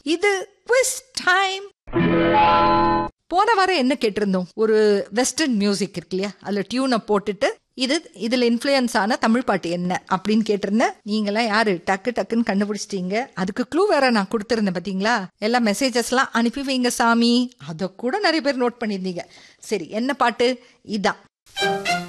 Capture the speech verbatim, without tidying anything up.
இது quiz time. போன வாரம் என்ன கேட்டிருந்தோம்? ஒரு வெஸ்டர்ன் மியூசிக் இருக்கு இல்லையா, அதுல டியூனை போட்டுட்டு இது இதுல இன்ஃப்ளூயன்ஸ் ஆன தமிழ் பாட்டு என்ன அப்படின்னு கேட்டிருந்தேன். நீங்களாம் யாரு டக்கு டக்குன்னு கண்டுபிடிச்சிட்டீங்க. அதுக்கு க்ளூ வேற நான் கொடுத்துருந்தேன் பாத்தீங்களா. எல்லா மெசேஜஸ் எல்லாம் அனுப்பி வைங்க சாமி. அதை கூட நிறைய பேர் நோட் பண்ணியிருந்தீங்க. சரி, என்ன பாட்டு? இதான்.